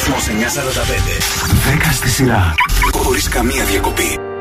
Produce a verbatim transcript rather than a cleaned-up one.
Κοσμos εννιακόσια σαράντα πέντε. δέκα στη σειρά. Χωρίς καμία διακοπή.